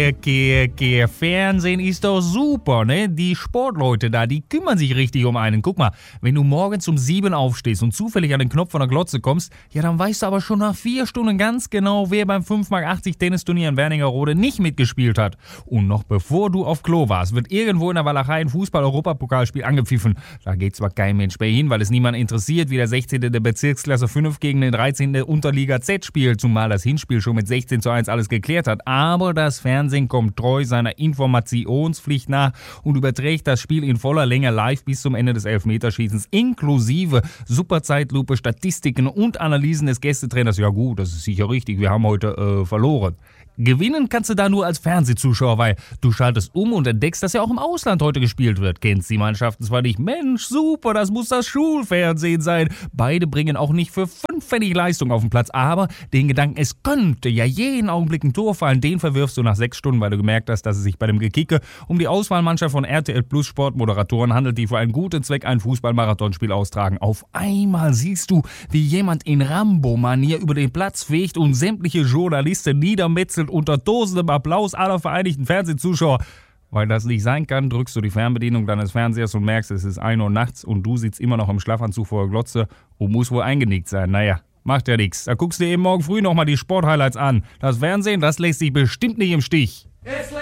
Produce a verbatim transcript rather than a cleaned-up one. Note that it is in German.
Ke, ke, Fernsehen ist doch super, ne? Die Sportleute da, die kümmern sich richtig um einen. Guck mal, wenn du morgens um sieben aufstehst und zufällig an den Knopf von der Glotze kommst, ja, dann weißt du aber schon nach vier Stunden ganz genau, wer beim fünf Mark achtzig Tennisturnier in Wernigerode nicht mitgespielt hat. Und noch bevor du auf Klo warst, wird irgendwo in der Walachei ein Fußball-Europapokalspiel angepfiffen. Da geht zwar kein Mensch mehr hin, weil es niemand interessiert, wie der sechzehnte der Bezirksklasse fünf gegen den dreizehnten der Unterliga Z spielt, zumal das Hinspiel schon mit sechzehn zu eins alles geklärt hat. Aber das Fernsehen kommt treu seiner Informationspflicht nach und überträgt das Spiel in voller Länge live bis zum Ende des Elfmeterschießens, inklusive Superzeitlupe, Statistiken und Analysen des Gästetrainers. Ja gut, das ist sicher richtig, wir haben heute äh, verloren. Gewinnen kannst du da nur als Fernsehzuschauer, weil du schaltest um und entdeckst, dass ja auch im Ausland heute gespielt wird. Kennst die Mannschaften zwar nicht, Mensch, super, das muss das Schulfernsehen sein. Beide bringen auch nicht für fünf Pfennig Leistung auf den Platz, aber den Gedanken, es könnte ja jeden Augenblick ein Tor fallen, den verwirfst du nach sechs Stunden, weil du gemerkt hast, dass es sich bei dem Gekicke um die Auswahlmannschaft von R T L Plus Sportmoderatoren handelt, die für einen guten Zweck ein Fußballmarathonspiel austragen. Auf einmal siehst du, wie jemand in Rambo-Manier über den Platz fegt und sämtliche Journalisten niedermetzelt unter tosendem Applaus aller vereinigten Fernsehzuschauer. Weil das nicht sein kann, drückst du die Fernbedienung deines Fernsehers und merkst, es ist ein Uhr nachts und du sitzt immer noch im Schlafanzug vor der Glotze und musst wohl eingenickt sein. Naja, macht ja nichts. Da guckst du eben morgen früh nochmal die Sporthighlights an. Das Fernsehen, das lässt sich bestimmt nicht im Stich.